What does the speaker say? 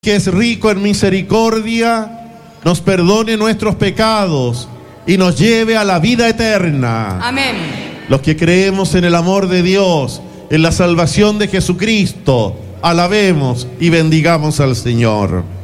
que es rico en misericordia, nos perdone nuestros pecados y nos lleve a la vida eterna. Amén. Los que creemos en el amor de Dios, en la salvación de Jesucristo, alabemos y bendigamos al Señor.